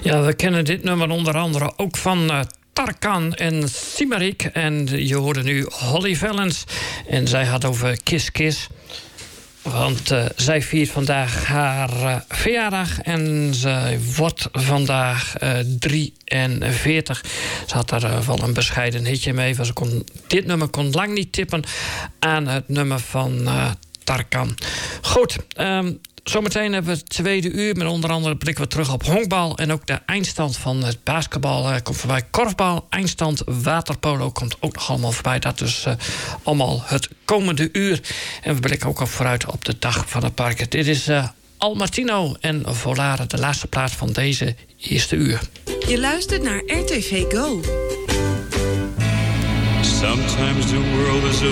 Ja, we kennen dit nummer onder andere ook van Tarkan en Simarik. En je hoorde nu Holly Valens. En zij had over Kiss Kiss. Want zij viert vandaag haar verjaardag. En zij wordt vandaag 43. Ze had daar wel een bescheiden hitje mee. Want dit nummer kon lang niet tippen aan het nummer van Tarkan. Goed, zometeen hebben we het tweede uur. Met onder andere blikken we terug op honkbal. En ook de eindstand van het basketbal komt voorbij. Korfbal, eindstand, waterpolo komt ook nog allemaal voorbij. Dat is allemaal het komende uur. En we blikken ook al vooruit op de dag van het park. Dit is Al Martino en Volare, de laatste plaats van deze eerste uur. Je luistert naar RTV Go. Sometimes the world is a